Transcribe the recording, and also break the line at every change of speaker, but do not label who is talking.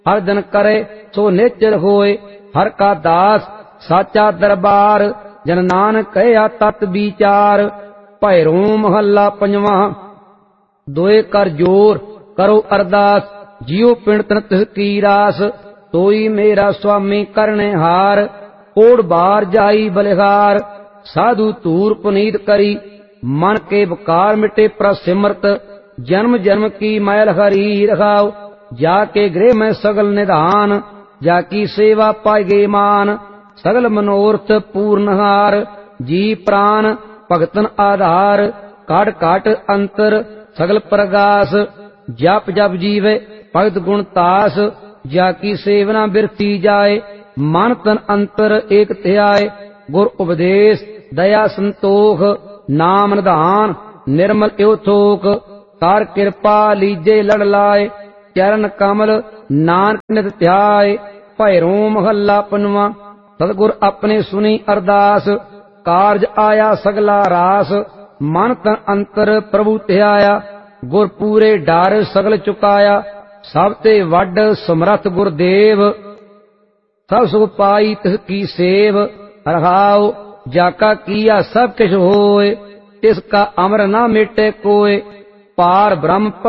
हर दिन करे सो निश्चल होए, हर का दास साचा दरबार, जन नानक कहया तत विचार। भैरो महला पंजवा। दोए कर जोर करो अरदास, जियो पिंड तन तिस की रास। सोई मेरा स्वामी करने हार, ओढ़ बार जाई बलिहार। साधु तूर पुनीत करी, मन के विकार मिटे प्रसिमृत। जन्म जन्म की मैल हरी रखाओ, जाके गृह में सगल निधान। जाकी सेवा पाएगे मान, सगल मनोरथ पूर्ण हार। जी प्राण भगतन आधार, काट काट अंतर सगल प्रगास। जप जप जीवे भगत गुण तास, जाकी सेवना बिरती जाए। मन तन अंतर एक ध्याय, गुर उपदेश दया संतोख। नाम निधान निर्मल एव थोक, कर कृपा लीजे लड़ लाए। चरण कमल नानक नित ध्याय। भैरो महला पंजवा। सतगुर अपने सुनी अरदास, कारज आया सगला रास। मन तन अंतर प्रभु ध्याया, गुर पूरे डर सगल चुकाया। सब ते वड समरथ गुरदेव, सब सुख पाई तिस की सेव। रहाओ जाका किया सब किछ होए, तिसका अमर न मिटे कोय। पार ब्रह्म